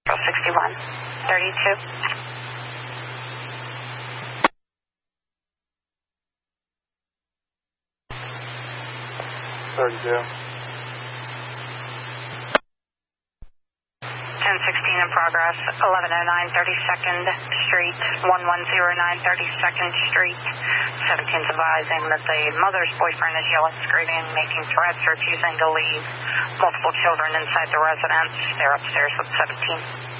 61, 32. 32. 1016 in progress, 1109 32nd Street, 1109 32nd Street. 17's advising that the mother's boyfriend is yelling, screaming, making threats, refusing to leave. Multiple children inside the residence. They're upstairs with 17.